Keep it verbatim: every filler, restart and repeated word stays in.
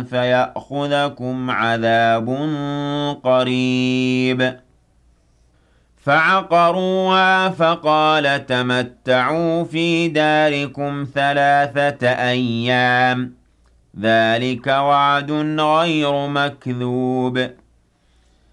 فيأخذكم عذاب قريب فعقروها فقال تمتعوا في داركم ثلاثة أيام ذلك وعد غير مكذوب